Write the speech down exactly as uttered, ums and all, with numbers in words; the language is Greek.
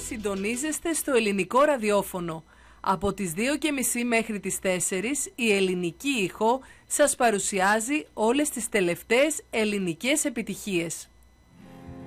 συντονίζεστε στο ελληνικό ραδιόφωνο. Από τις δύο και μισή μέχρι τις τέσσερις η Ελληνική Ήχο σας παρουσιάζει όλες τις τελευταίες ελληνικές επιτυχίες.